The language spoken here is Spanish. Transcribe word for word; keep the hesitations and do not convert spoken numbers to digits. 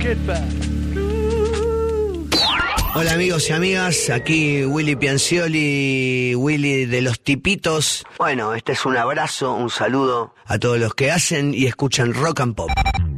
Get back. Hola amigos y amigas, aquí Willy Piancioli, Willy de los Tipitos. Bueno, este es un abrazo, un saludo a todos los que hacen y escuchan Rock and Pop.